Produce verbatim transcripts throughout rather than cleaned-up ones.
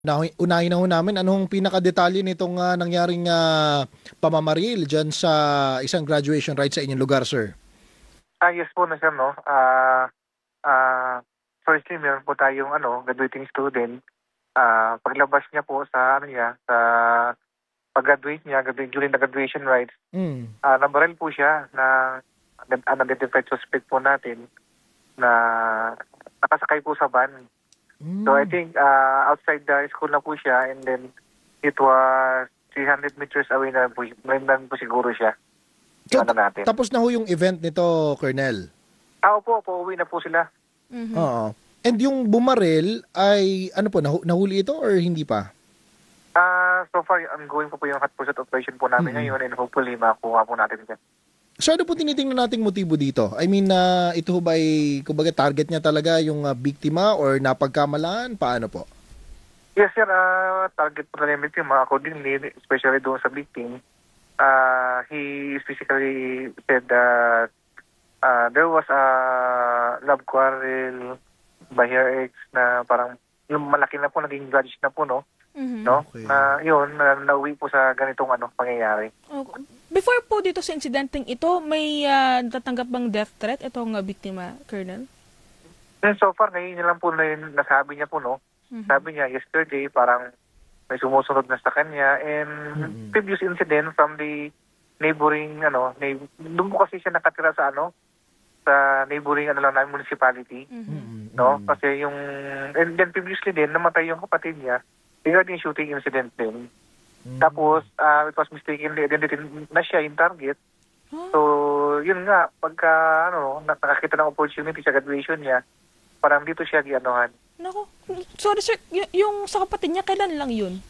Unahin unahin na ho namin anong pinakadetalye nitong ah, nangyaring ah, pamamaril dyan sa isang graduation rite sa inyong lugar, sir. Ah, yes po na sir, no? Ah, ah, firstly, meron po tayong ano, graduating student. Ah, paglabas niya po sa ano niya, sa pag-graduate niya, graduate, during the graduation rites, Mm. ah, nabaril po siya na unidentified suspect po natin na nakasakay po sa van. So I Mm. think uh, outside the school na po siya, and then it was three hundred meters away na po, na na po siguro siya. So, Yung ano ta- natin. tapos na ho yung event nito, Colonel. Ah, opo, opo, uwi na po sila. Mhm. Oo. And yung bumaril ay ano po, nahu- nahuli ito or hindi pa? Ah, so far, ongoing po po yung hot pursuit operation po namin Mm-mm. ngayon, and hopefully makuha po natin yan. So ano po tinitingnan nating motibo dito? I mean, na ito ho ba ay, kumbaga, target niya talaga yung ah, biktima or napagkamalaan? Paano po? Yes, sir, ah, target po na yung victim, accordingly, especially doon sa victim. Uh, he specifically said that uh, there was a love quarrel by her ex na parang yung malaki na po, naging grudge na po, no? Mhm. no? Okay. Na yun, na nauwi po sa ganitong ano, pangyayari. Okay. Before po dito sa insidenteng ito, may ah, natatanggap bang death threat itong uh, biktima, Colonel? And so far, ngayon niya lang po na yun, nasabi niya po, no? Mhm. Sabi niya, yesterday, parang may sumusunod na sa kanya, and Mhm. previous incident from the neighboring, ano, neigh- doon po kasi siya nakatira sa, ano, sa neighboring, ano lang namin, municipality, Mhm. Mm-mm. no? Mm-mm. Kasi yung, and then previously din, namatay yung kapatid niya, regarding shooting incident din. Mm. Tapos, uh, it was mistakenly identified na siya yung target. Huh? So, yun nga, pagka, ano, nakakita ng opportunity sa graduation niya, parang dito siya gianohan. Nako. Sorry sir, y- yung sa kapatid niya, kailan lang yun?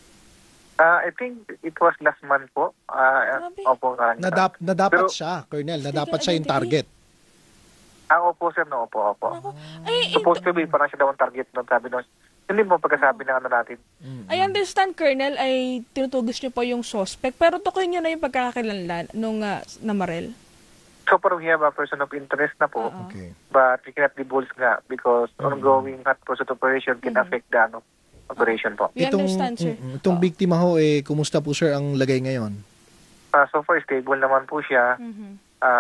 Ah, I think it was last month po. Ah, Grabe. opo nga. Nadap, nadapat Pero- siya, Colonel. Mistaken Nadapat siya yung identity. target. Ah, opo sir, no, opo, opo. Nako. Ay, ito, Supposed to be, parang siya daw ang target nun, sabi nun. Hindi mo pagkasabi ng ano natin. Mm-mm. I understand, Colonel, ay tinutugis niyo po yung suspect, pero tukoy niyo na yung pagkakakilanlan nung uh, namarel. So, parang we have a person of interest na po, Oo. Okay. but we cannot divulge nga because Mm. ongoing hot pursuit operation can Mhm. affect the ano, operation po. We understand, sir. mm, itong Oo. biktima ho, eh, kumusta po, sir, ang lagay ngayon? Ah, so far, stable naman po siya. Mhm.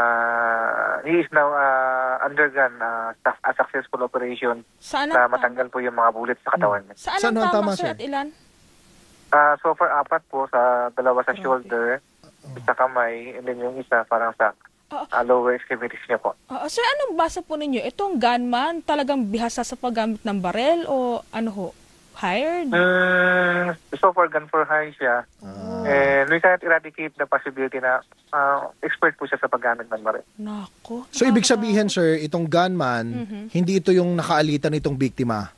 Ah, he is now uh, undergone uh, a successful operation Saan na ang tama? matanggal po yung mga bullets sa katawan niya. Saan Saan ang ang tama, tama, sir, sir? at ilan? Ah, so far, apat po sa dalawa sa Grabe. shoulder, sa kamay, and then yung isa parang sa Oo. ah, lower extremities niya po. Oo, sir, anong basa po ninyo? Itong gunman talagang bihasa sa paggamit ng barel o ano ho? Hired? Mm, so far, gun for hire siya. Ah. And we cannot eradicate the possibility na ah, expert po siya sa paggamit ng baril. Nako. So, ibig nakakatawa. sabihin, sir, itong gunman, Mhm. hindi ito yung nakaalitan nitong biktima.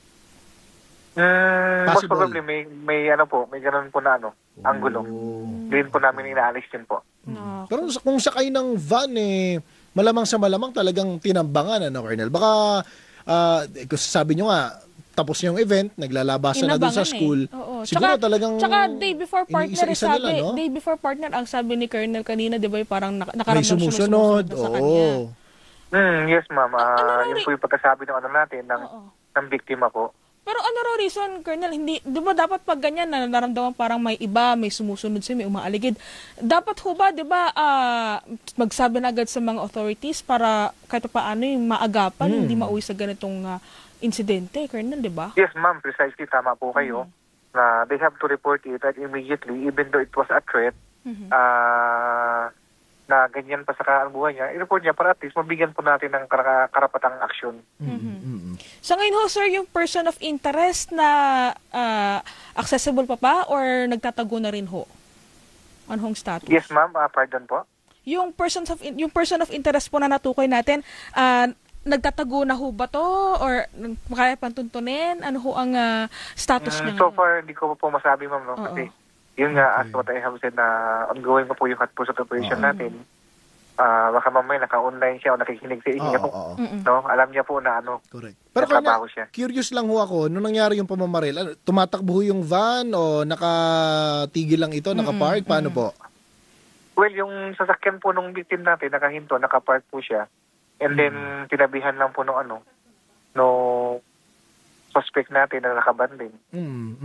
Mm, most Possible. probably, may, may ano po, may ganun po na ano, anggulo. Oh. Hindi po namin inaalis yun po. Nako. Pero sa- kung sakay ng van, eh, malamang sa malamang talagang tinambangan, ano, Colonel? Baka, ah, eh, kung sabi nyo nga, tapos yung event, naglalabasan na dun sa Inabangan school. eh. Oo. Siguro Tsaka- talagang Tsaka day before partner, iniisa-isa sabi, nila, no? day before partner, ang sabi ni Colonel kanina, di ba, yung parang nak- May nakaramdam siya may sumusunod. na sa kanya. Oo. Mm, yes, ma'am. Ano Ah, raw yun ri- po yung pagkasabi ng ano natin, ng, Oo. ng biktima po. Pero ano raw reason, Colonel, hindi, di ba dapat pag ganyan, na naramdaman parang may iba, may sumusunod siya, may umaaligid. Dapat ho ba, di ba, ah, magsabi na agad sa mga authorities para kahit pa paano yung maagapan, Hmm. hindi mauwi sa ganitong ah, insidente, Colonel, di ba? Yes, ma'am, precisely, tama po kayo. Na they have to report it and immediately, even though it was a threat, Mhm. ah, na ganyan pa sa buhay niya, i-report niya para at least mabigyan po natin ng kara- karapatang aksyon. Mm-mm. Mm-mm. Sa ngayon ho, sir, yung person of interest na ah, accessible pa pa or nagtatago na rin ho? Anong status? Yes, ma'am, ah, pardon po. Yung persons of in- yung person of interest po na natukoy natin, ah, nagtatago na ho ba to or kaya pang tuntunin? Ano ho ang ah, status Mm, niya so ngayon? far, hindi ko po masabi, ma'am, no? Oo. Kasi yun nga, as Okay. what I have said, na ongoing pa po yung hot pursuit operation Oo. natin. Ah, baka mamaya naka-online siya o nakikinig sa inyo. Oo, oo, oo. Mm-mm. No? Alam niya po na ano, Correct. Pero kanya, nagtrabaho siya. curious lang ho ako, nung nangyari yung pamamaril, ano, tumatakbo ho yung van o nakatigil lang ito, nakapark? Paano po? Well, yung sasakyan po nung victim natin, nakahinto, nakapark po siya. And then, tinabihan lang po nung ano, no suspect natin na nakabanding. Mm.